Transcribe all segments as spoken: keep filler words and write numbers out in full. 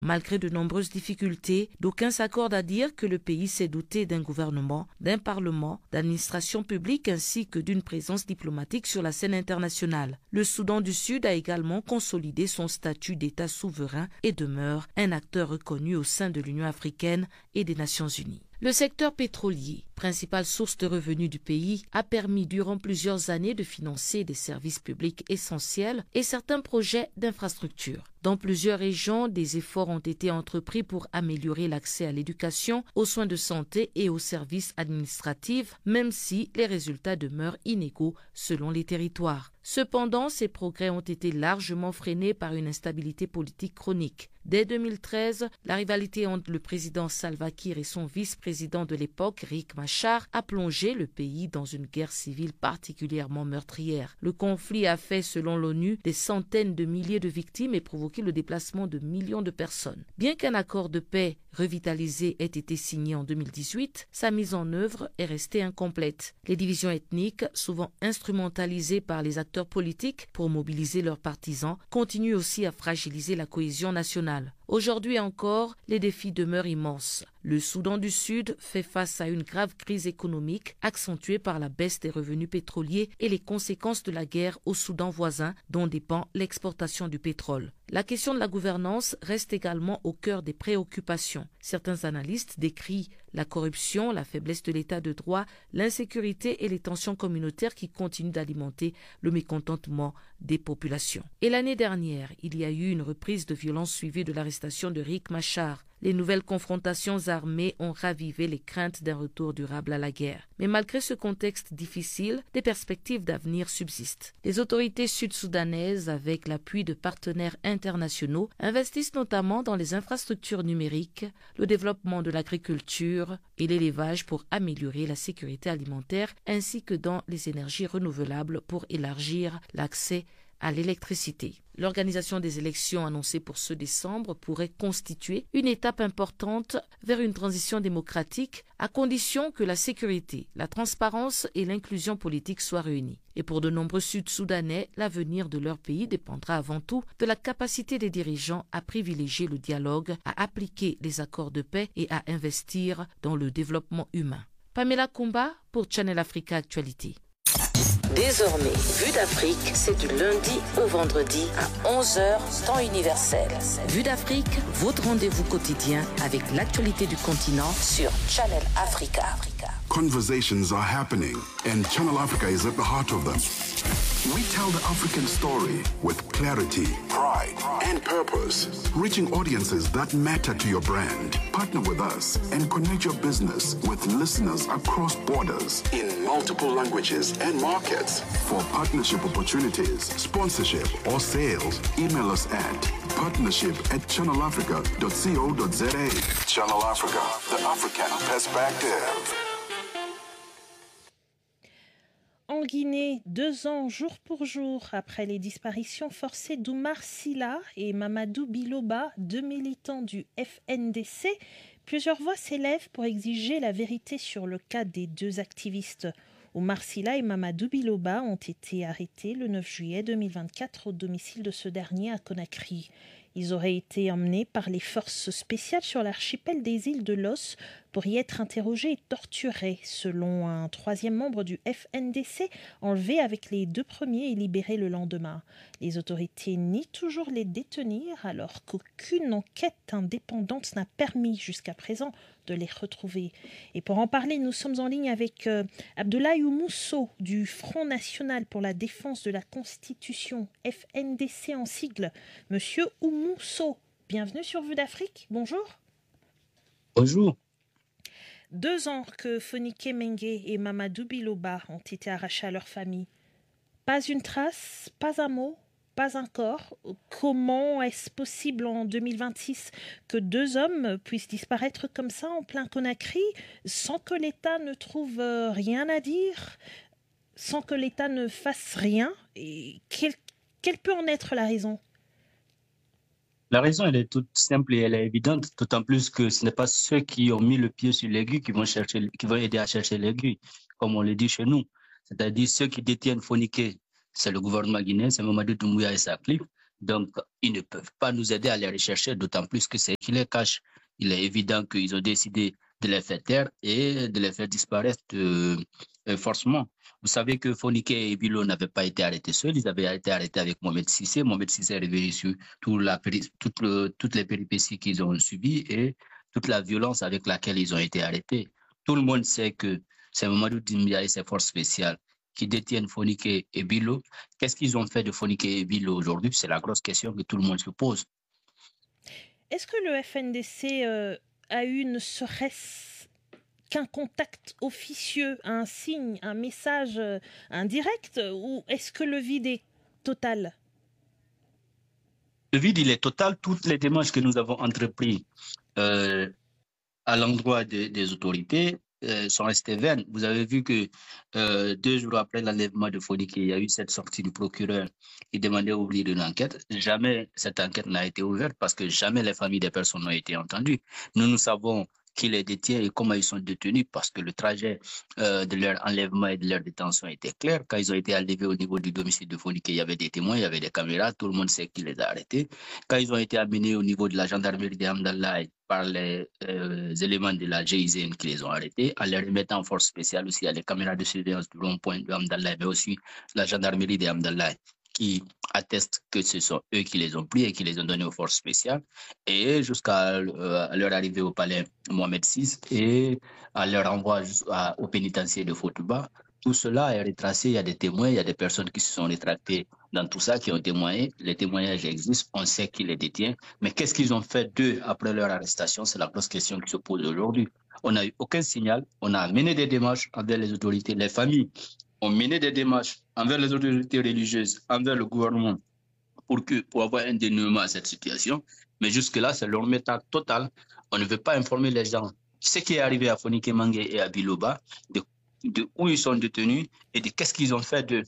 Malgré de nombreuses difficultés, d'aucuns s'accordent à dire que le pays s'est doté d'un gouvernement, d'un parlement, d'administration publique ainsi que d'une présence diplomatique sur la scène internationale. Le Soudan du Sud a également consolidé son statut d'État souverain et demeure un acteur reconnu au sein de l'Union africaine et des Nations unies. Le secteur pétrolier, principale source de revenus du pays, a permis durant plusieurs années de financer des services publics essentiels et certains projets d'infrastructure. Dans plusieurs régions, des efforts ont été entrepris pour améliorer l'accès à l'éducation, aux soins de santé et aux services administratifs, même si les résultats demeurent inégaux selon les territoires. Cependant, ces progrès ont été largement freinés par une instabilité politique chronique. Dès deux mille treize, la rivalité entre le président Salva Kiir et son vice-président de l'époque, Riek Machar, a plongé le pays dans une guerre civile particulièrement meurtrière. Le conflit a fait, selon l'ONU, des centaines de milliers de victimes et provoqué le déplacement de millions de personnes. Bien qu'un accord de paix revitalisé ait été signé en deux mille dix-huit, sa mise en œuvre est restée incomplète. Les divisions ethniques, souvent instrumentalisées par les acteurs politiques pour mobiliser leurs partisans, continuent aussi à fragiliser la cohésion nationale. Aujourd'hui encore, les défis demeurent immenses. Le Soudan du Sud fait face à une grave crise économique accentuée par la baisse des revenus pétroliers et les conséquences de la guerre au Soudan voisin dont dépend l'exportation du pétrole. La question de la gouvernance reste également au cœur des préoccupations. Certains analystes décrient la corruption, la faiblesse de l'état de droit, l'insécurité et les tensions communautaires qui continuent d'alimenter le mécontentement des populations. Et l'année dernière, il y a eu une reprise de violence suivie de l'arrestation de Riek Machar. Les nouvelles confrontations armées ont ravivé les craintes d'un retour durable à la guerre. Mais malgré ce contexte difficile, des perspectives d'avenir subsistent. Les autorités sud-soudanaises, avec l'appui de partenaires internationaux, investissent notamment dans les infrastructures numériques, le développement de l'agriculture et l'élevage pour améliorer la sécurité alimentaire, ainsi que dans les énergies renouvelables pour élargir l'accès à l'électricité. L'organisation des élections annoncées pour ce décembre pourrait constituer une étape importante vers une transition démocratique à condition que la sécurité, la transparence et l'inclusion politique soient réunies. Et pour de nombreux Sud-Soudanais, l'avenir de leur pays dépendra avant tout de la capacité des dirigeants à privilégier le dialogue, à appliquer les accords de paix et à investir dans le développement humain. Pamela Kumba pour Channel Africa Actualité. Désormais, Vue d'Afrique, c'est du lundi au vendredi à onze heures, temps universel. Vue d'Afrique, votre rendez-vous quotidien avec l'actualité du continent sur Channel Africa. Conversations are happening and Channel Africa is at the heart of them. We tell the African story with clarity, pride, and purpose, reaching audiences that matter to your brand. Partner with us and connect your business with listeners across borders in multiple languages and markets. For partnership opportunities, sponsorship, or sales, email us at partnership at channel africa dot co dot za. Channel Africa, the African perspective. En Guinée, deux ans jour pour jour après les disparitions forcées d'Oumar Silla et Mamadou Biloba, deux militants du F N D C, plusieurs voix s'élèvent pour exiger la vérité sur le cas des deux activistes. Oumar Silla et Mamadou Biloba ont été arrêtés le neuf juillet deux mille vingt-quatre au domicile de ce dernier à Conakry. Ils auraient été emmenés par les forces spéciales sur l'archipel des îles de Los pour y être interrogés et torturés, selon un troisième membre du F N D C, enlevé avec les deux premiers et libéré le lendemain. Les autorités nient toujours les détenir, alors qu'aucune enquête indépendante n'a permis jusqu'à présent de les retrouver. Et pour en parler, nous sommes en ligne avec euh, Abdoulaye Oumousso du Front National pour la Défense de la Constitution, F N D C en sigle. Monsieur Oumousso, bienvenue sur Vue d'Afrique, bonjour. Bonjour. Deux ans que Fonike Mengue et Mamadou Biloba ont été arrachés à leur famille. Pas une trace, pas un mot, pas un corps. Comment est-ce possible en deux mille vingt-six que deux hommes puissent disparaître comme ça en plein Conakry sans que l'État ne trouve rien à dire, sans que l'État ne fasse rien? Et quelle, quelle peut en être la raison? La raison, elle est toute simple et elle est évidente, d'autant plus que ce n'est pas ceux qui ont mis le pied sur l'aiguille qui vont chercher, qui vont aider à chercher l'aiguille, comme on le dit chez nous. C'est-à-dire ceux qui détiennent Fonike, c'est le gouvernement guinéen, c'est Mamadou Doumbouya et sa clique. Donc, ils ne peuvent pas nous aider à les rechercher, d'autant plus que c'est qu'ils les cachent. Il est évident qu'ils ont décidé de les faire taire et de les faire disparaître euh, forcément. Vous savez que Fonike et Bilo n'avaient pas été arrêtés seuls, ils avaient été arrêtés avec Mohamed Sissé. Mohamed Sissé est révélé sur tout la, toute le, toutes les péripéties qu'ils ont subies et toute la violence avec laquelle ils ont été arrêtés. Tout le monde sait que c'est Mamadou Doumbouya et ses forces spéciales qui détiennent Fonike et Bilo. Qu'est-ce qu'ils ont fait de Fonike et Bilo aujourd'hui? C'est la grosse question que tout le monde se pose. Est-ce que le F N D C euh, a eu ne serait-ce qu'un contact officieux, un signe, un message euh, indirect, ou est-ce que le vide est total? Le vide, il est total. Toutes les démarches que nous avons entreprises euh, à l'endroit de, des autorités euh, sont restées vaines. Vous avez vu que euh, deux jours après l'enlèvement de Fonike, il y a eu cette sortie du procureur qui demandait à ouvrir une enquête. Jamais cette enquête n'a été ouverte parce que jamais les familles des personnes n'ont été entendues. Nous, nous savons qui les détient et comment ils sont détenus parce que le trajet euh, de leur enlèvement et de leur détention était clair. Quand ils ont été enlevés au niveau du domicile de Fonike, il y avait des témoins, il y avait des caméras, tout le monde sait qui les a arrêtés. Quand ils ont été amenés au niveau de la gendarmerie d'Amdallah par les euh, éléments de la G I Z N qui les ont arrêtés, en les remettant en force spéciale aussi à les caméras de surveillance du rond-point de Amdallah, mais aussi la gendarmerie d'Amdallah qui attestent que ce sont eux qui les ont pris et qui les ont donnés aux forces spéciales, et jusqu'à euh, leur arrivée au palais Mohamed six et à leur envoi au pénitencier de Fotouba. Tout cela est retracé, il y a des témoins, il y a des personnes qui se sont rétractées dans tout ça, qui ont témoigné. Les témoignages existent, on sait qui les détient, mais qu'est-ce qu'ils ont fait d'eux après leur arrestation? C'est la grosse question qui se pose aujourd'hui. On n'a eu aucun signal, on a mené des démarches envers les autorités, les familles ont mené des démarches envers les autorités religieuses, envers le gouvernement, pour, que, pour avoir un dénouement à cette situation. Mais jusque-là, c'est leur méthode totale. On ne veut pas informer les gens. Ce qui est arrivé à Fonike Mengue et à Biloba, de, de où ils sont détenus et de qu'est-ce qu'ils ont fait d'eux.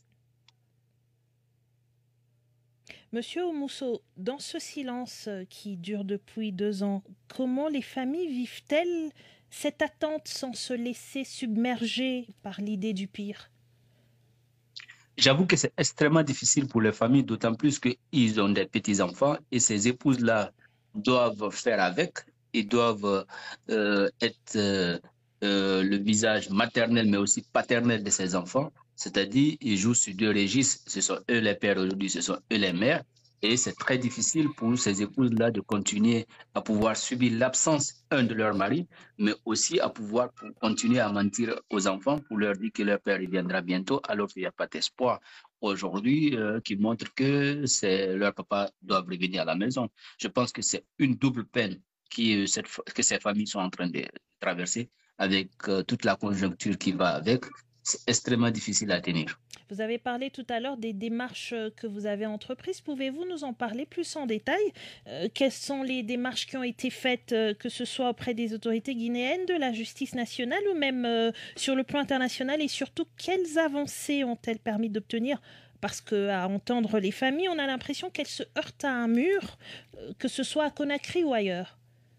Monsieur Oumousso, dans ce silence qui dure depuis deux ans, comment les familles vivent-elles cette attente sans se laisser submerger par l'idée du pire? J'avoue que c'est extrêmement difficile pour les familles, d'autant plus qu'ils ont des petits-enfants et ces épouses-là doivent faire avec, ils doivent euh, être euh, euh, le visage maternel mais aussi paternel de ces enfants, c'est-à-dire ils jouent sur deux registres, ce sont eux les pères aujourd'hui, ce sont eux les mères, et c'est très difficile pour ces épouses-là de continuer à pouvoir subir l'absence, un, de leur mari, mais aussi à pouvoir continuer à mentir aux enfants pour leur dire que leur père reviendra bientôt, alors qu'il n'y a pas d'espoir aujourd'hui euh, qui montre que leur papa doit revenir à la maison. Je pense que c'est une double peine qui, cette, que ces familles sont en train de traverser avec euh, toute la conjoncture qui va avec. C'est extrêmement difficile à tenir. Vous avez parlé tout à l'heure des démarches que vous avez entreprises. Pouvez-vous nous en parler plus en détail? euh, Quelles sont les démarches qui ont été faites, euh, que ce soit auprès des autorités guinéennes, de la justice nationale ou même euh, sur le plan international? Et surtout, quelles avancées ont-elles permis d'obtenir? Parce qu'à entendre les familles, on a l'impression qu'elles se heurtent à un mur, euh, que ce soit à Conakry ou ailleurs.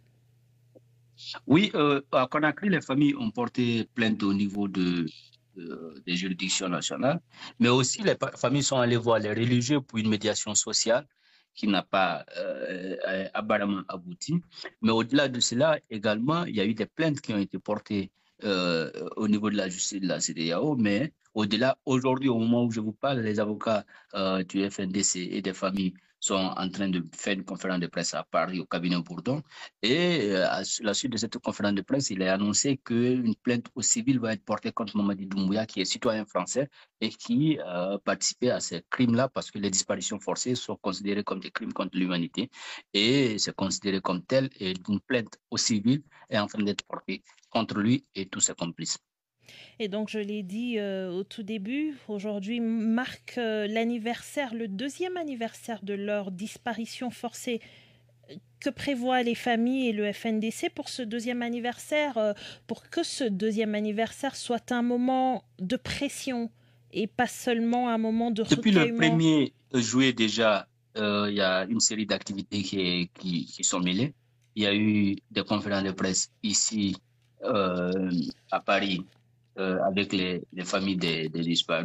Oui, euh, à Conakry, les familles ont porté plainte au niveau de... des juridictions nationales, mais aussi les familles sont allées voir les religieux pour une médiation sociale qui n'a pas euh, apparemment abouti. Mais au-delà de cela, également, il y a eu des plaintes qui ont été portées euh, au niveau de la justice de la C E D E A O, mais au-delà, aujourd'hui, au moment où je vous parle, les avocats euh, du F N D C et des familles sont en train de faire une conférence de presse à Paris, au cabinet Bourdon. Et à la suite de cette conférence de presse, il est annoncé qu'une plainte au civil va être portée contre Mamadi Doumbouya, qui est citoyen français et qui euh, participait à ces crimes-là parce que les disparitions forcées sont considérées comme des crimes contre l'humanité. Et c'est considéré comme tel, et une plainte au civil est en train d'être portée contre lui et tous ses complices. Et donc, je l'ai dit euh, au tout début, aujourd'hui marque euh, l'anniversaire, le deuxième anniversaire de leur disparition forcée. Que prévoient les familles et le F N D C pour ce deuxième anniversaire, euh, pour que ce deuxième anniversaire soit un moment de pression et pas seulement un moment de Depuis recueillement? le premier juillet déjà, euh, il y a une série d'activités qui, qui, qui sont mêlées. Il y a eu des conférences de presse ici euh, à Paris, Euh, avec les, les familles des, des disparus.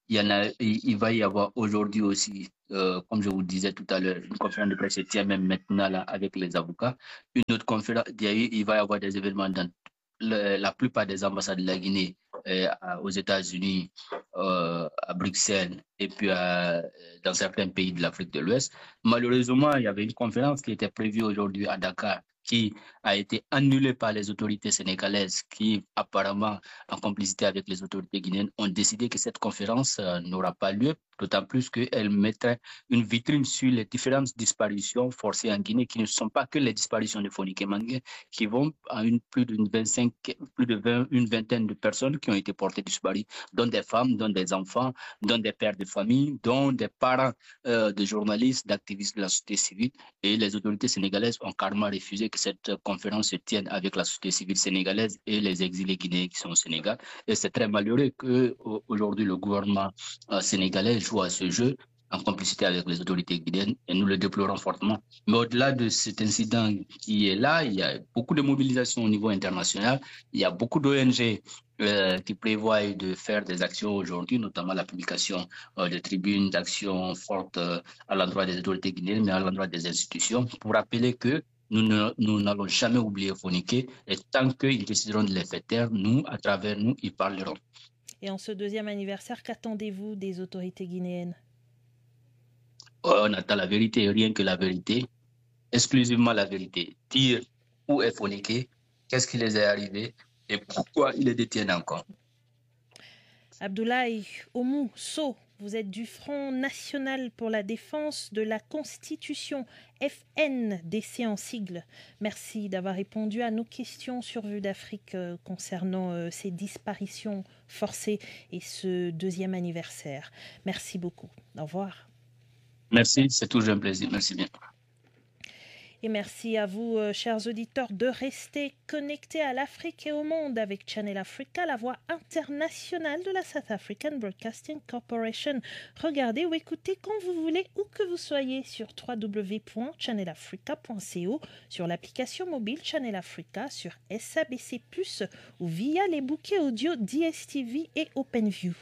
Il, y en a, il, il va y avoir aujourd'hui aussi, euh, comme je vous disais tout à l'heure, une conférence de presse se tient même maintenant là, avec les avocats. Une autre conférence, il va y avoir des événements dans le, la plupart des ambassades de la Guinée, euh, aux États-Unis, euh, à Bruxelles et puis euh, dans certains pays de l'Afrique de l'Ouest. Malheureusement, il y avait une conférence qui était prévue aujourd'hui à Dakar, qui a été annulée par les autorités sénégalaises qui, apparemment, en complicité avec les autorités guinéennes, ont décidé que cette conférence euh, n'aura pas lieu, d'autant plus qu'elle mettrait une vitrine sur les différentes disparitions forcées en Guinée, qui ne sont pas que les disparitions de Fonikè Menguè, qui vont à une, plus d'une vingt-cinq, plus de vingt, une vingtaine de personnes qui ont été portées disparues, dont des femmes, dont des enfants, dont des pères de famille, dont des parents euh, de journalistes, d'activistes de la société civile, et les autorités sénégalaises ont carrément refusé que cette conférence se tienne avec la société civile sénégalaise et les exilés guinéens qui sont au Sénégal. Et c'est très malheureux qu'aujourd'hui le gouvernement euh, sénégalais joue à ce jeu en complicité avec les autorités guinéennes et nous le déplorons fortement. Mais au-delà de cet incident qui est là, il y a beaucoup de mobilisations au niveau international, il y a beaucoup d'O N G euh, qui prévoient de faire des actions aujourd'hui, notamment la publication euh, de tribunes d'actions fortes euh, à l'endroit des autorités guinéennes, mais à l'endroit des institutions, pour rappeler que nous ne, nous n'allons jamais oublier Fonikè et tant qu'ils décideront de les faire taire, nous, à travers nous, ils parleront. Et en ce deuxième anniversaire, qu'attendez-vous des autorités guinéennes? On attend la vérité, rien que la vérité, exclusivement la vérité. Dire où est Fonikè, qu'est-ce qui les est arrivé et pourquoi ils les détiennent encore. Abdoulaye Oumou Sow, vous êtes du Front National pour la Défense de la Constitution, F N D C en sigle. Merci d'avoir répondu à nos questions sur Vue d'Afrique euh, concernant euh, ces disparitions forcées et ce deuxième anniversaire. Merci beaucoup. Au revoir. Merci, c'est toujours un plaisir. Merci bien. Et merci à vous, euh, chers auditeurs, de rester connectés à l'Afrique et au monde avec Channel Africa, la voix internationale de la South African Broadcasting Corporation. Regardez ou écoutez quand vous voulez, où que vous soyez, sur w w w point channel africa point co, sur l'application mobile Channel Africa, sur S A B C plus, ou via les bouquets audio D S T V et OpenView.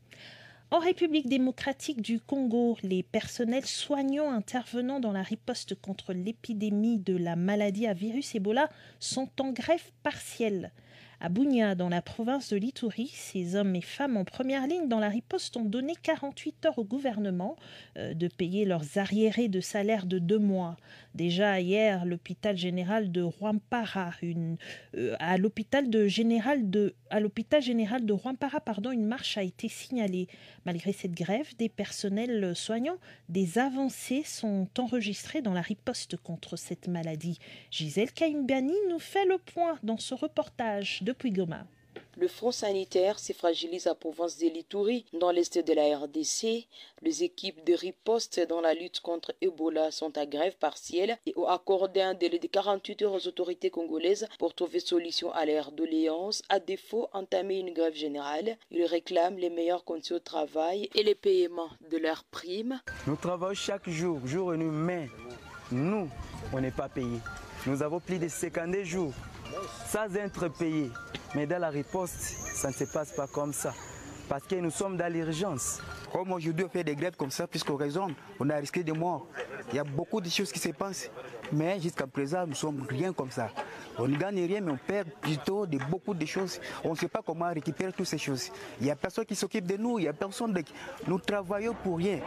En République démocratique du Congo, les personnels soignants intervenant dans la riposte contre l'épidémie de la maladie à virus Ebola sont en grève partielle. À Bunia, dans la province de l'Ituri, ces hommes et femmes en première ligne dans la riposte ont donné quarante-huit heures au gouvernement euh, de payer leurs arriérés de salaire de deux mois. Déjà hier, l'hôpital général de Rwampara, une, euh, à l'hôpital de général de à l'hôpital général de Rwampara, pardon, une marche a été signalée. Malgré cette grève des personnels soignants, des avancées sont enregistrées dans la riposte contre cette maladie. Gisèle Kaimbani nous fait le point dans ce reportage depuis Goma. Le front sanitaire se fragilise à province de l'Ituri, dans l'est de la R D C. Les équipes de riposte dans la lutte contre Ebola sont à grève partielle et ont accordé un délai de quarante-huit heures aux autorités congolaises pour trouver solution à leur doléance. À défaut, entamer une grève générale. Ils réclament les meilleures conditions de travail et les paiements de leurs primes. Nous travaillons chaque jour, jour et nuit, mais nous, on n'est pas payés. Nous avons plus de cinquante jours sans être payés. Mais dans la riposte, ça ne se passe pas comme ça. Parce que nous sommes dans l'urgence. Comme aujourd'hui on fait des grèves comme ça, puisqu'on raisonne, on a risqué de mort. Il y a beaucoup de choses qui se passent. Mais jusqu'à présent, nous sommes rien comme ça. On ne gagne rien, mais on perd plutôt de beaucoup de choses. On ne sait pas comment récupérer toutes ces choses. Il n'y a personne qui s'occupe de nous, il n'y a personne de... Nous travaillons pour rien.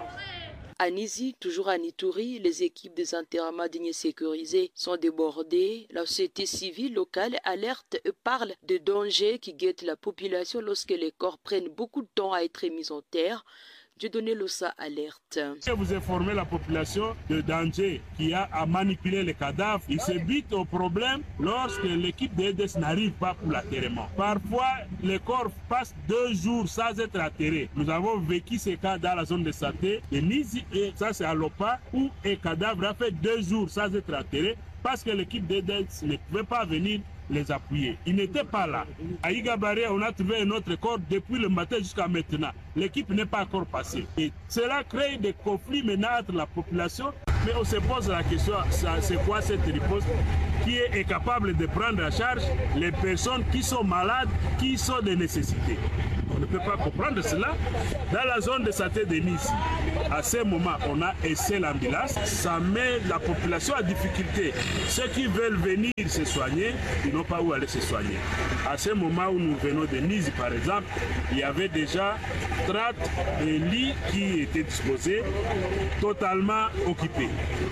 À Nizi, toujours à Ituri, les équipes des enterrements dignes sécurisés sont débordées. La société civile locale alerte et parle de dangers qui guettent la population lorsque les corps prennent beaucoup de temps à être mis en terre. Dieudonné Lossa alerte. Vous informez la population de danger qu'il y a à manipuler les cadavres. Il se bute au problème lorsque l'équipe d'E D S n'arrive pas pour l'atterrement. Parfois, les corps passent deux jours sans être atterrés. Nous avons vécu ces cas dans la zone de Saté, de Nizi, et ça c'est à Lopa, où un cadavre a fait deux jours sans être atterré parce que l'équipe d'E D S ne pouvait pas venir les appuyer. Ils n'étaient pas là. À Igabaré, on a trouvé un autre corps depuis le matin jusqu'à maintenant. L'équipe n'est pas encore passée. Et cela crée des conflits maintenant entre la population. Mais on se pose la question, c'est quoi cette riposte qui est incapable de prendre en charge les personnes qui sont malades, qui sont de nécessité. On ne peut pas comprendre cela. Dans la zone de Saint-Denis, à ce moment, on a essayé l'ambulance. Ça met la population à difficulté. Ceux qui veulent venir se soigner, ils n'ont pas où aller se soigner. À ce moment où nous venons de Nice, par exemple, il y avait déjà trente lits qui étaient disposés, totalement occupés.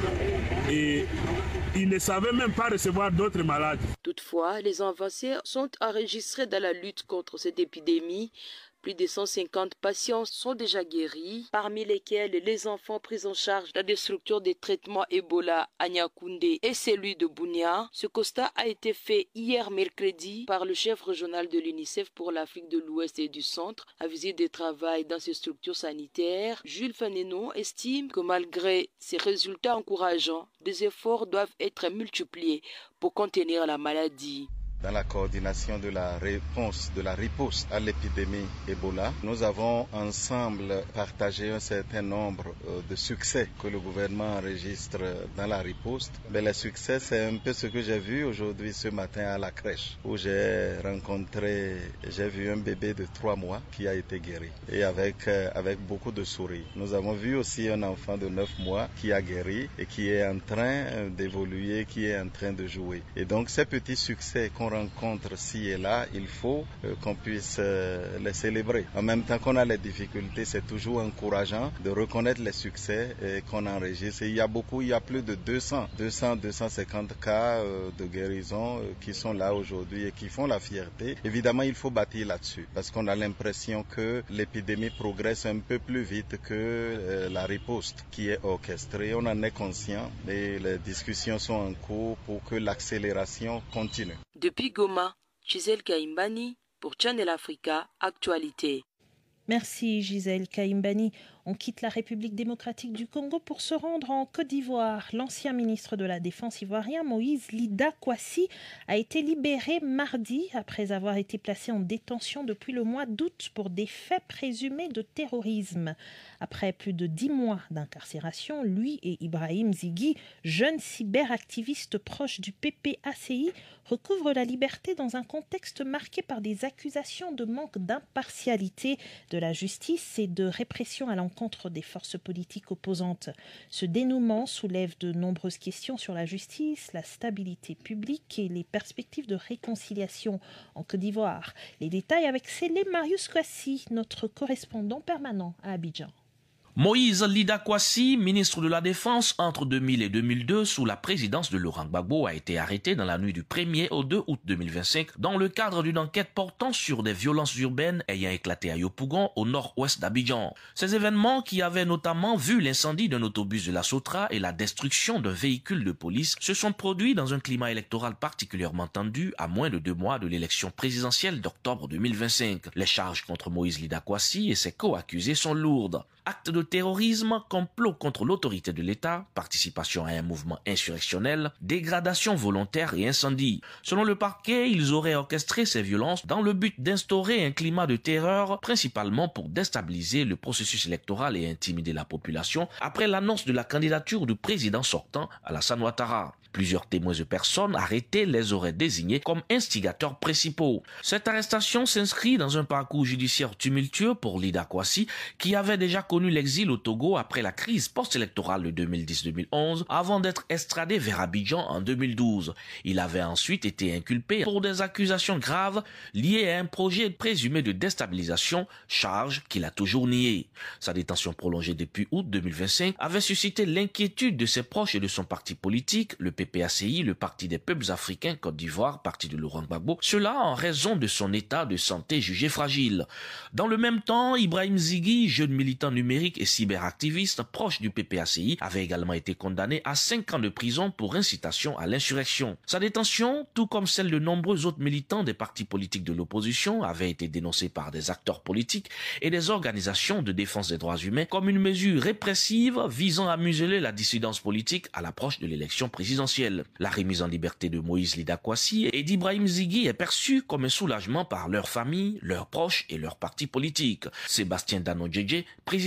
Et ils ne savaient même pas recevoir d'autres malades. Toutefois, les avancées sont enregistrées dans la lutte contre cette épidémie. Plus de cent cinquante patients sont déjà guéris, parmi lesquels les enfants pris en charge dans des structures de traitement Ebola à Niakoundé et celui de Bunia. Ce constat a été fait hier mercredi par le chef régional de l'UNICEF pour l'Afrique de l'Ouest et du Centre à visite de travail dans ces structures sanitaires. Jules Fanenon estime que malgré ces résultats encourageants, des efforts doivent être multipliés pour contenir la maladie. Dans la coordination de la réponse, de la riposte à l'épidémie Ebola, nous avons ensemble partagé un certain nombre de succès que le gouvernement enregistre dans la riposte. Mais le succès, c'est un peu ce que j'ai vu aujourd'hui ce matin à la crèche, où j'ai rencontré, j'ai vu un bébé de trois mois qui a été guéri et avec, avec beaucoup de sourires. Nous avons vu aussi un enfant de neuf mois qui a guéri et qui est en train d'évoluer, qui est en train de jouer. Et donc ces petits succès qu'on rencontre ci et là, il faut euh, qu'on puisse euh, les célébrer. En même temps qu'on a les difficultés, c'est toujours encourageant de reconnaître les succès euh, qu'on enregistre. Et il y a beaucoup, il y a plus de deux cents, deux cents, deux cent cinquante cas euh, de guérison euh, qui sont là aujourd'hui et qui font la fierté. Évidemment, il faut bâtir là-dessus parce qu'on a l'impression que l'épidémie progresse un peu plus vite que euh, la riposte qui est orchestrée. On en est conscient et les discussions sont en cours pour que l'accélération continue. Depuis Goma, Gisèle Kaimbani pour Channel Africa, Actualité. Merci Gisèle Kaimbani. On quitte la République démocratique du Congo pour se rendre en Côte d'Ivoire. L'ancien ministre de la Défense ivoirien Moïse Lida Kouassi a été libéré mardi après avoir été placé en détention depuis le mois d'août pour des faits présumés de terrorisme. Après plus de dix mois d'incarcération, lui et Ibrahim Zighi, jeune cyberactiviste proche du P P A C I, recouvrent la liberté dans un contexte marqué par des accusations de manque d'impartialité de la justice et de répression à l'encontre des forces politiques opposantes. Ce dénouement soulève de nombreuses questions sur la justice, la stabilité publique et les perspectives de réconciliation en Côte d'Ivoire. Les détails avec Célé Marius Kouassi, notre correspondant permanent à Abidjan. Moïse Lida Kouassi, ministre de la Défense entre deux mille et deux mille deux sous la présidence de Laurent Gbagbo, a été arrêté dans la nuit du premier au deux août deux mille vingt-cinq dans le cadre d'une enquête portant sur des violences urbaines ayant éclaté à Yopougon au nord-ouest d'Abidjan. Ces événements, qui avaient notamment vu l'incendie d'un autobus de la Sotra et la destruction d'un véhicule de police, se sont produits dans un climat électoral particulièrement tendu à moins de deux mois de l'élection présidentielle d'octobre deux mille vingt-cinq. Les charges contre Moïse Lida Kouassi et ses co-accusés sont lourdes. Actes de terrorisme, complot contre l'autorité de l'État, participation à un mouvement insurrectionnel, dégradation volontaire et incendie. Selon le parquet, ils auraient orchestré ces violences dans le but d'instaurer un climat de terreur, principalement pour déstabiliser le processus électoral et intimider la population après l'annonce de la candidature du président sortant, Alassane Ouattara. Plusieurs témoins de personnes arrêtées les auraient désignés comme instigateurs principaux. Cette arrestation s'inscrit dans un parcours judiciaire tumultueux pour Lida Kouassi, qui avait déjà connu l'exil au Togo après la crise post-électorale de deux mille dix deux mille onze, avant d'être extradé vers Abidjan en deux mille douze. Il avait ensuite été inculpé pour des accusations graves liées à un projet présumé de déstabilisation, charge qu'il a toujours nié. Sa détention prolongée depuis août deux mille vingt-cinq avait suscité l'inquiétude de ses proches et de son parti politique, le P P A C I, le Parti des peuples africains Côte d'Ivoire, parti de Laurent Gbagbo, cela en raison de son état de santé jugé fragile. Dans le même temps, Ibrahim Zighi, jeune militant numérique et cyberactiviste proche du P P A C I, avait également été condamné à cinq ans de prison pour incitation à l'insurrection. Sa détention, tout comme celle de nombreux autres militants des partis politiques de l'opposition, avait été dénoncée par des acteurs politiques et des organisations de défense des droits humains comme une mesure répressive visant à museler la dissidence politique à l'approche de l'élection présidentielle. La remise en liberté de Moïse Lida Kouassi et d'Ibrahim Zighi est perçue comme un soulagement par leurs familles, leurs proches et leurs partis politiques. Sébastien Dano Djedje, président exécutif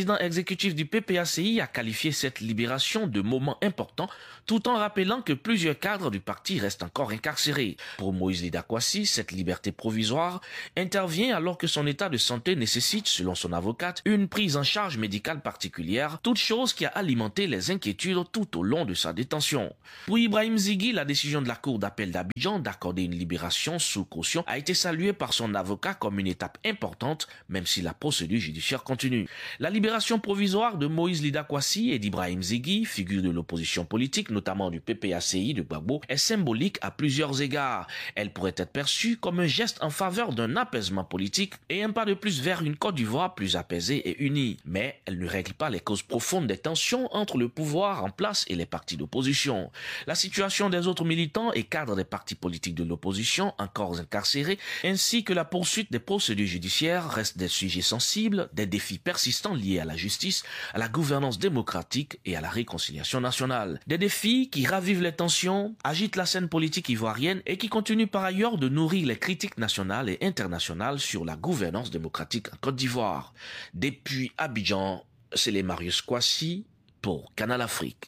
l'exécutif du P P A C I a qualifié cette libération de moment important, tout en rappelant que plusieurs cadres du parti restent encore incarcérés. Pour Moïse Lidakwasi, cette liberté provisoire intervient alors que son état de santé nécessite, selon son avocate, une prise en charge médicale particulière, toute chose qui a alimenté les inquiétudes tout au long de sa détention. Pour Ibrahim Zighi, la décision de la Cour d'appel d'Abidjan d'accorder une libération sous caution a été saluée par son avocat comme une étape importante, même si la procédure judiciaire continue. La libération provisoire de Moïse Lidakwasi et d'Ibrahim Zighi, figure de l'opposition politique, notamment du P P A C I de Gbagbo, est symbolique à plusieurs égards. Elle pourrait être perçue comme un geste en faveur d'un apaisement politique et un pas de plus vers une Côte d'Ivoire plus apaisée et unie. Mais elle ne règle pas les causes profondes des tensions entre le pouvoir en place et les partis d'opposition. La situation des autres militants et cadres des partis politiques de l'opposition encore incarcérés, ainsi que la poursuite des procédures judiciaires restent des sujets sensibles, des défis persistants liés à la justice, à la gouvernance démocratique et à la réconciliation nationale. Des défis qui ravivent les tensions, agitent la scène politique ivoirienne et qui continuent par ailleurs de nourrir les critiques nationales et internationales sur la gouvernance démocratique en Côte d'Ivoire. Depuis Abidjan, c'est les Marius Kwasi pour Canal Afrique.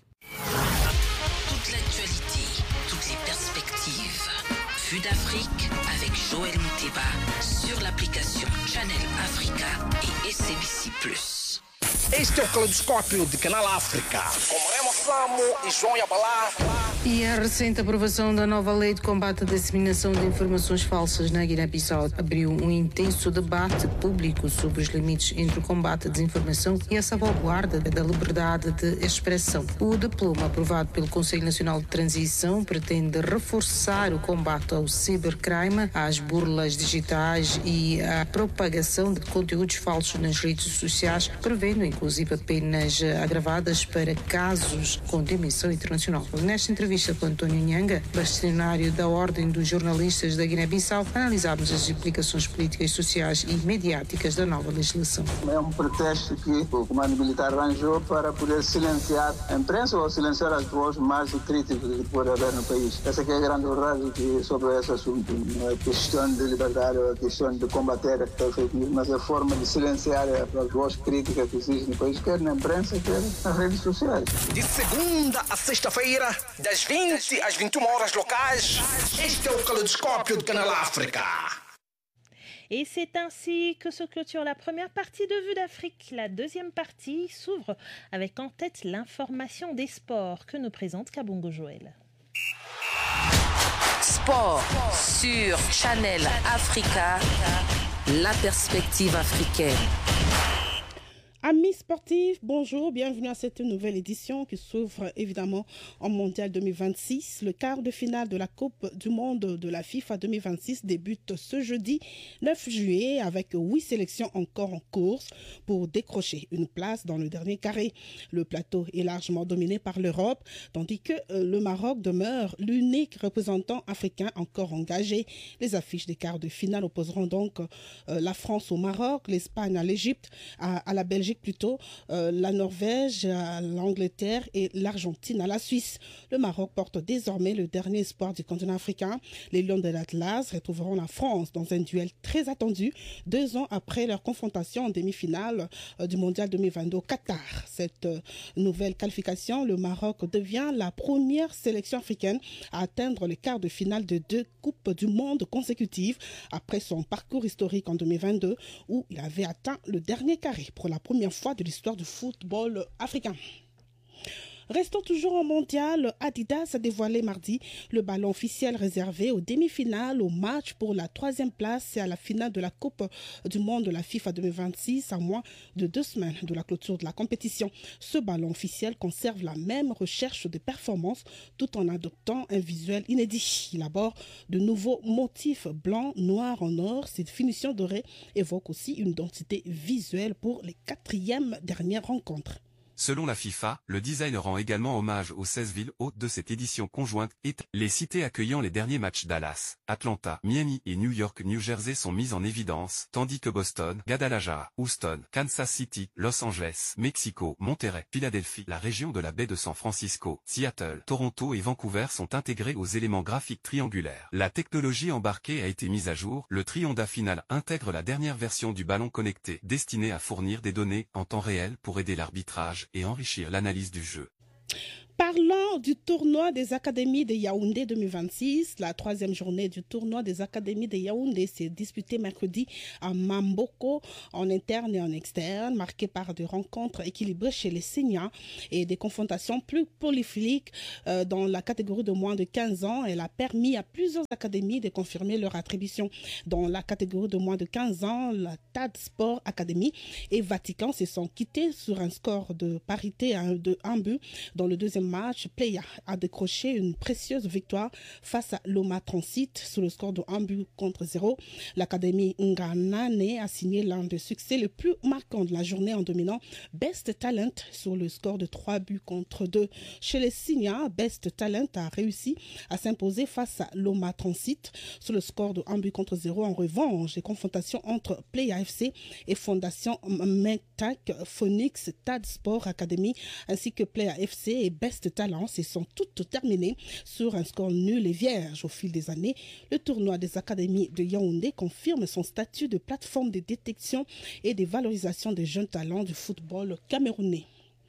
Toute l'actualité, toutes les perspectives. Vue d'Afrique avec Joël Mouteba sur l'application Channel Africa et S A B C plus. Este é o Caleidoscópio de Canal África, com Remo Samo e João Yabalá. E a recente aprovação da nova lei de combate à disseminação de informações falsas na Guiné-Bissau abriu um intenso debate público sobre os limites entre o combate à desinformação e a salvaguarda da liberdade de expressão. O diploma aprovado pelo Conselho Nacional de Transição pretende reforçar o combate ao cibercrime, às burlas digitais e à propagação de conteúdos falsos nas redes sociais, prevendo inclusive penas agravadas para casos com dimensão internacional. Nesta entrevista com António Nhanga, bastonário da Ordem dos Jornalistas da Guiné-Bissau, analisámos as implicações políticas, sociais e mediáticas da nova legislação. É um pretexto que o comando militar arranjou para poder silenciar a imprensa ou silenciar as vozes mais críticas que pode haver no país. Essa que é a grande verdade que, sobre esse assunto. Não é a questão de liberdade ou a questão de combater a fake news, mas a forma de silenciar as vozes críticas que existem no país, quer na imprensa, quer nas redes sociais. De segunda a sexta-feira, das vinte às vinte e uma horas locais, este é o Caleidoscópio de Canal África. Et c'est ainsi que se clôture la première partie de Vue d'Afrique. La deuxième partie s'ouvre avec en tête l'information des sports que nous présente Kabongo Joël. Sport sur Channel Africa, la perspective africaine. Amis sportifs, bonjour, bienvenue à cette nouvelle édition qui s'ouvre évidemment en Mondial deux mille vingt-six. Le quart de finale de la Coupe du Monde de la FIFA deux mille vingt-six débute ce jeudi neuf juillet avec huit sélections encore en course pour décrocher une place dans le dernier carré. Le plateau est largement dominé par l'Europe, tandis que le Maroc demeure l'unique représentant africain encore engagé. Les affiches des quarts de finale opposeront donc euh, la France au Maroc, l'Espagne à l'Égypte, à, à la Belgique plutôt, euh, la Norvège à l'Angleterre et l'Argentine à la Suisse. Le Maroc porte désormais le dernier espoir du continent africain. Les Lions de l'Atlas retrouveront la France dans un duel très attendu deux ans après leur confrontation en demi-finale euh, du Mondial deux mille vingt-deux au Qatar. Cette euh, nouvelle qualification, le Maroc devient la première sélection africaine à atteindre les quarts de finale de deux Coupes du Monde consécutives après son parcours historique en deux mille vingt-deux où il avait atteint le dernier carré pour la première fois de l'histoire du football africain. Restons toujours en mondial. Adidas a dévoilé mardi le ballon officiel réservé aux demi-finales, au match pour la troisième place et à la finale de la Coupe du Monde de la FIFA deux mille vingt-six à moins de deux semaines de la clôture de la compétition. Ce ballon officiel conserve la même recherche de performance tout en adoptant un visuel inédit. Il aborde de nouveaux motifs blancs, noirs en or. Cette finition dorée évoque aussi une identité visuelle pour les quatrièmes dernières rencontres. Selon la FIFA, le design rend également hommage aux seize villes hôtes de cette édition conjointe et les cités accueillant les derniers matchs Dallas, Atlanta, Miami et New York, New Jersey sont mises en évidence, tandis que Boston, Guadalajara, Houston, Kansas City, Los Angeles, Mexico, Monterrey, Philadelphie, la région de la baie de San Francisco, Seattle, Toronto et Vancouver sont intégrés aux éléments graphiques triangulaires. La technologie embarquée a été mise à jour, le Trianda Final intègre la dernière version du ballon connecté, destiné à fournir des données en temps réel pour aider l'arbitrage et enrichir l'analyse du jeu. Parlons du tournoi des académies de Yaoundé deux mille vingt-six. La troisième journée du tournoi des académies de Yaoundé s'est disputée mercredi à Mamboko, en interne et en externe, marquée par des rencontres équilibrées chez les seniors et des confrontations plus polyphiliques euh, dans la catégorie de moins de quinze ans. Elle a permis à plusieurs académies de confirmer leur attribution. Dans la catégorie de moins de quinze ans, la T A D Sport Academy et Vatican se sont quittés sur un score de parité de un but. Dans le deuxième match, Playa a décroché une précieuse victoire face à Loma Transit sur le score de un but contre zéro. L'Académie Nganane a signé l'un des succès les plus marquants de la journée en dominant Best Talent sur le score de trois buts contre deux. Chez les Signas, Best Talent a réussi à s'imposer face à Loma Transit sur le score de un but contre zéro. En revanche, les confrontations entre Playa F C et Fondation Metac, Phoenix, T A D Sport Academy ainsi que Playa F C et Best Talents se sont toutes terminées sur un score nul et vierge. Au fil des années, le tournoi des académies de Yaoundé confirme son statut de plateforme de détection et de valorisation des jeunes talents du football camerounais.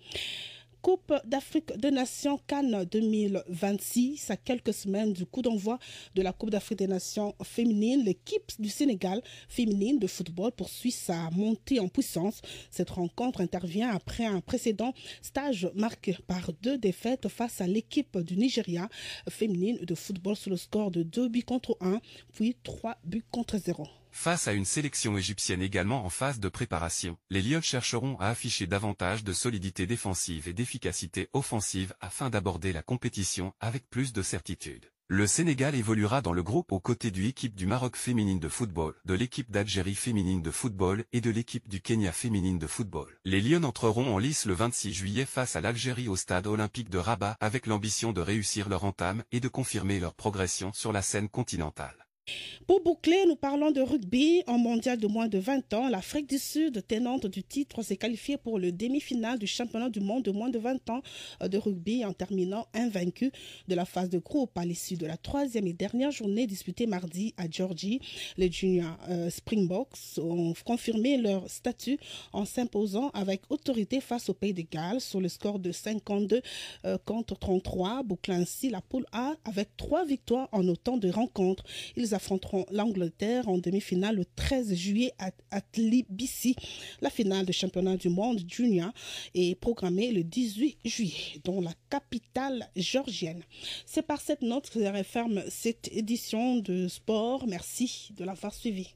Coupe d'Afrique des Nations Cannes deux mille vingt-six, à quelques semaines du coup d'envoi de la Coupe d'Afrique des Nations féminine, l'équipe du Sénégal féminine de football poursuit sa montée en puissance. Cette rencontre intervient après un précédent stage marqué par deux défaites face à l'équipe du Nigeria féminine de football sur le score de deux buts contre un, puis trois buts contre zéro. Face à une sélection égyptienne également en phase de préparation, les Lions chercheront à afficher davantage de solidité défensive et d'efficacité offensive afin d'aborder la compétition avec plus de certitude. Le Sénégal évoluera dans le groupe aux côtés de l'équipe du Maroc féminine de football, de l'équipe d'Algérie féminine de football et de l'équipe du Kenya féminine de football. Les Lions entreront en lice le vingt-six juillet face à l'Algérie au stade olympique de Rabat avec l'ambition de réussir leur entame et de confirmer leur progression sur la scène continentale. Pour boucler, nous parlons de rugby. En mondial de moins de vingt ans, l'Afrique du Sud, tenante du titre, s'est qualifiée pour le demi-finale du championnat du monde de moins de vingt ans de rugby en terminant invaincue de la phase de groupe à l'issue de la troisième et dernière journée disputée mardi à Georgie. Les juniors euh, Springboks ont confirmé leur statut en s'imposant avec autorité face au Pays de Galles sur le score de cinquante-deux euh, contre trente-trois, bouclant ainsi la poule A avec trois victoires en autant de rencontres. Ils affronteront l'Angleterre en demi-finale le treize juillet à, à Tbilisi. La finale du championnat du monde junior est programmée le dix-huit juillet dans la capitale géorgienne. C'est par cette note que je referme cette édition de sport. Merci de l'avoir suivi.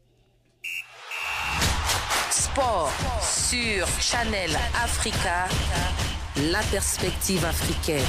Sport sur Channel Africa, la perspective africaine.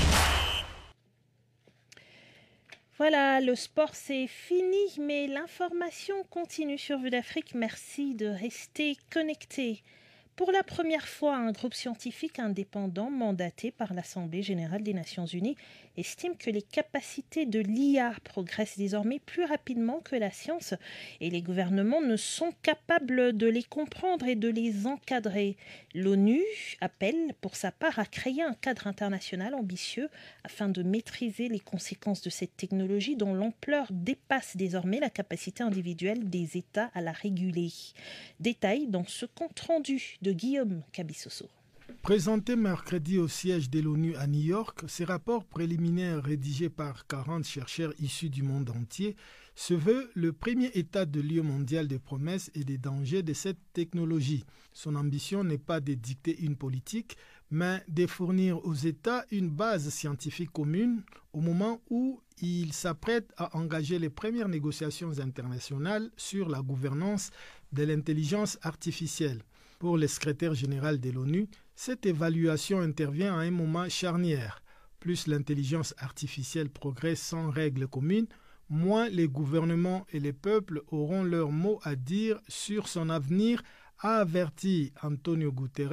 Voilà, le sport c'est fini, mais l'information continue sur Vue d'Afrique. Merci de rester connectés. Pour la première fois, un groupe scientifique indépendant mandaté par l'Assemblée générale des Nations unies estime que les capacités de l'I A progressent désormais plus rapidement que la science et les gouvernements ne sont capables de les comprendre et de les encadrer. L'ONU appelle pour sa part à créer un cadre international ambitieux afin de maîtriser les conséquences de cette technologie dont l'ampleur dépasse désormais la capacité individuelle des États à la réguler. Détail dans ce compte-rendu de Guillaume Cabissoso. Présenté mercredi au siège de l'ONU à New York, ce rapport préliminaire rédigé par quarante chercheurs issus du monde entier se veut le premier état de lieu mondial des promesses et des dangers de cette technologie. Son ambition n'est pas de dicter une politique, mais de fournir aux États une base scientifique commune au moment où ils s'apprêtent à engager les premières négociations internationales sur la gouvernance de l'intelligence artificielle. Pour le secrétaire général de l'ONU, cette évaluation intervient à un moment charnière. Plus l'intelligence artificielle progresse sans règles communes, moins les gouvernements et les peuples auront leur mot à dire sur son avenir, a averti Antonio Guterres,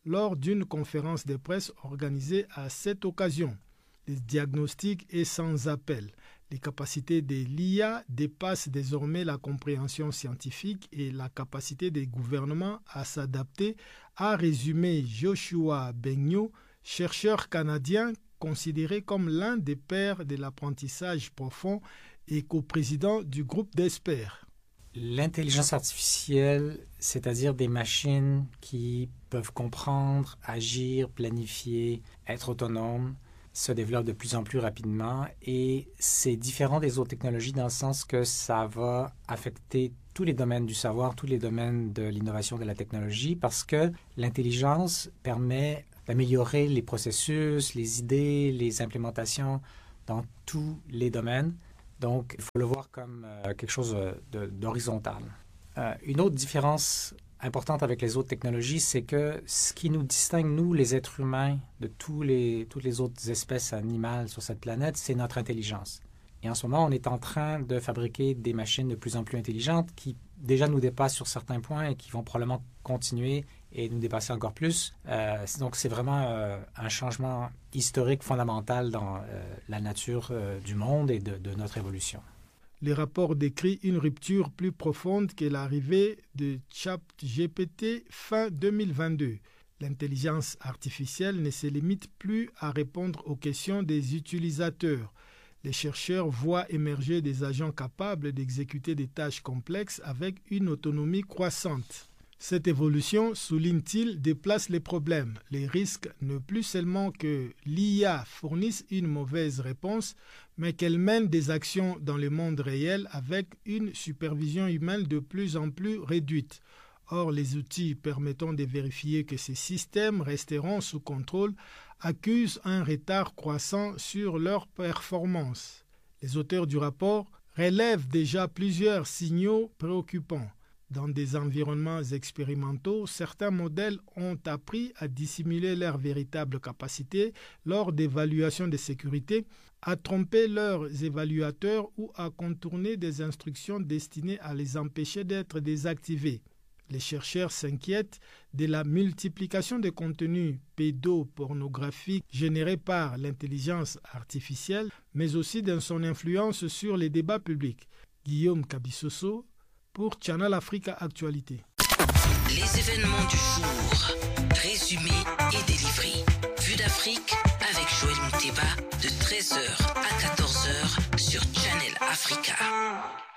lors d'une conférence de presse organisée à cette occasion. Le diagnostic est sans appel. Les capacités de l'I A dépassent désormais la compréhension scientifique et la capacité des gouvernements à s'adapter, a résumé Joshua Begno, chercheur canadien considéré comme l'un des pères de l'apprentissage profond et coprésident du groupe d'experts. L'intelligence artificielle, c'est-à-dire des machines qui peuvent comprendre, agir, planifier, être autonomes, se développe de plus en plus rapidement et c'est différent des autres technologies dans le sens que ça va affecter tous les domaines du savoir, tous les domaines de l'innovation de la technologie parce que l'intelligence permet d'améliorer les processus, les idées, les implémentations dans tous les domaines. Donc, il faut le voir comme euh, quelque chose de, d'horizontal. Euh, une autre différence importante avec les autres technologies, c'est que ce qui nous distingue, nous, les êtres humains, de tous les, toutes les autres espèces animales sur cette planète, c'est notre intelligence. Et en ce moment, on est en train de fabriquer des machines de plus en plus intelligentes qui déjà nous dépassent sur certains points et qui vont probablement continuer et nous dépasser encore plus. Euh, donc, c'est vraiment euh, un changement historique fondamental dans euh, la nature euh, du monde et de, de notre évolution. Le rapport décrit une rupture plus profonde que l'arrivée de ChatGPT fin deux mille vingt-deux. L'intelligence artificielle ne se limite plus à répondre aux questions des utilisateurs. Les chercheurs voient émerger des agents capables d'exécuter des tâches complexes avec une autonomie croissante. Cette évolution, souligne-t-il, déplace les problèmes. Les risques ne plus seulement que l'I A fournisse une mauvaise réponse, mais qu'elle mène des actions dans le monde réel avec une supervision humaine de plus en plus réduite. Or, les outils permettant de vérifier que ces systèmes resteront sous contrôle accusent un retard croissant sur leur performance. Les auteurs du rapport relèvent déjà plusieurs signaux préoccupants. Dans des environnements expérimentaux, certains modèles ont appris à dissimuler leurs véritables capacités lors d'évaluations de sécurité, à tromper leurs évaluateurs ou à contourner des instructions destinées à les empêcher d'être désactivés. Les chercheurs s'inquiètent de la multiplication des contenus pédopornographiques générés par l'intelligence artificielle, mais aussi de son influence sur les débats publics. Guillaume Kabissoso, pour Channel Africa Actualité. Les événements du jour, résumés et délivrés. Vue d'Afrique avec Joël Mouteba de treize heures à quatorze heures sur Channel Africa.